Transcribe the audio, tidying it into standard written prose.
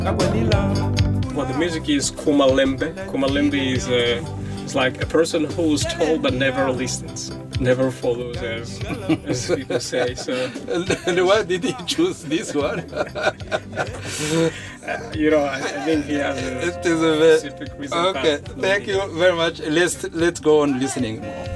Well, the music is Kumalembe. Kumalembe is like a person who's told but never listens, never follows, as people say. So, And why did you choose this one? I think he has a It is a specific reason. okay. but- Thank you very much. Let's go on listening more.